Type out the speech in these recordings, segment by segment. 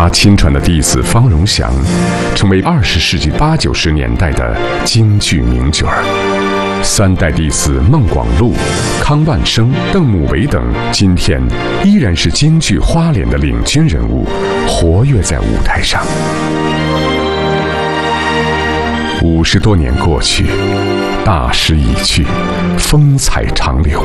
他亲传的弟子方荣祥，成为20世纪80、90年代的京剧名角儿。3代弟子孟广禄、康万生、邓慕维等，今天依然是京剧花脸的领军人物，活跃在舞台上。50多年过去，大势已去，风采长流。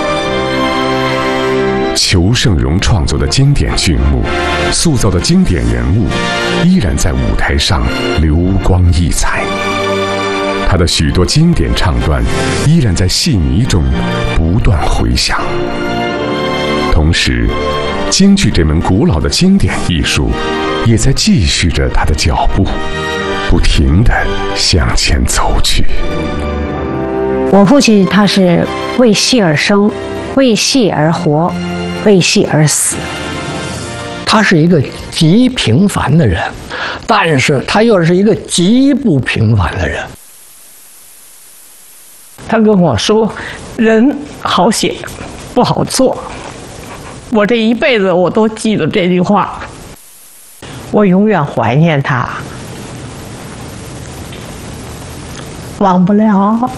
裘盛戎创作的经典剧目，塑造的经典人物，依然在舞台上流光溢彩。他的许多经典唱段，依然在戏迷中不断回响。同时，京剧这门古老的经典艺术，也在继续着他的脚步，不停地向前走去。 我父亲他是为戏而生，为戏而活，为戏而死。 他是一个极平凡的人，但是他又是一个极不平凡的人。 他跟我说，人好写，不好做。我这一辈子我都记得这句话，我永远怀念他，忘不了。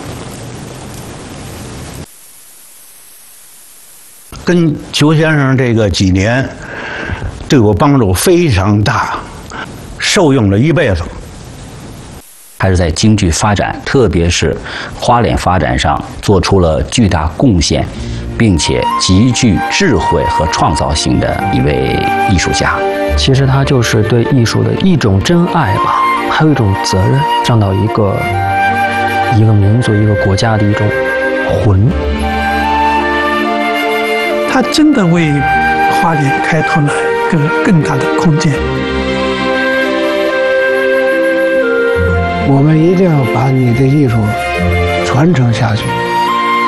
跟裘先生这个几年，对我帮助非常大，受用了一辈子。 还是在京剧发展，特别是花脸发展上做出了巨大贡献，并且极具智慧和创造性的一位艺术家。 其实他就是对艺术的一种真爱吧，还有一种责任，让到一个民族、一个国家的一种魂。 他真的为花脸开拓了一个更大的空间。 我们一定要把你的艺术传承下去。